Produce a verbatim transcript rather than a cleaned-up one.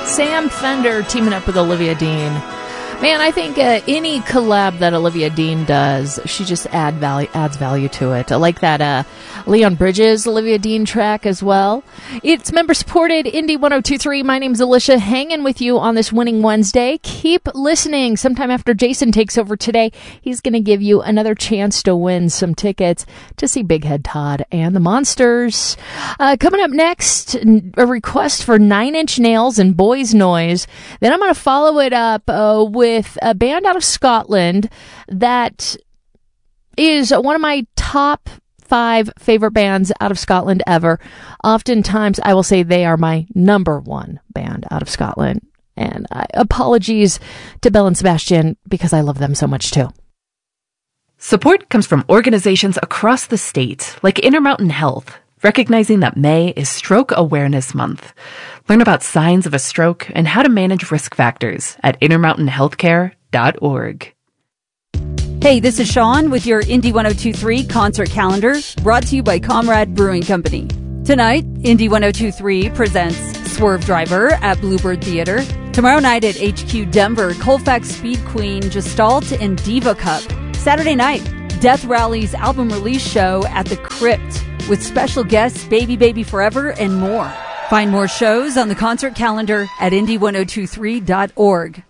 Sam Fender teaming up with Olivia Dean. Man, I think uh, any collab that Olivia Dean does, she just add value, adds value to it. I like that uh, Leon Bridges, Olivia Dean track as well. It's member-supported, Indie one oh two three. My name's Alicia, hanging with you on this Winning Wednesday. Keep listening. Sometime after Jason takes over today, he's going to give you another chance to win some tickets to see Big Head Todd and the Monsters. Uh, coming up next, a request for Nine Inch Nails and Boys Noise. Then I'm going to follow it up uh, with with a band out of Scotland that is one of my top five favorite bands out of Scotland ever. Oftentimes, I will say they are my number one band out of Scotland. And I, apologies to Belle and Sebastian because I love them so much too. Support comes from organizations across the state, like Intermountain Health, recognizing that May is Stroke Awareness Month. Learn about signs of a stroke and how to manage risk factors at intermountain healthcare dot org. Hey, this is Sean with your Indie one oh two three concert calendar, brought to you by Comrade Brewing Company. Tonight, Indie one oh two three presents Swerve Driver at Bluebird Theater. Tomorrow night at H Q Denver, Colfax Speed Queen, Gestalt, and Diva Cup. Saturday night, Death Rally's album release show at the Crypt, with special guests Baby Baby Forever and more. Find more shows on the concert calendar at indie one oh two three dot org.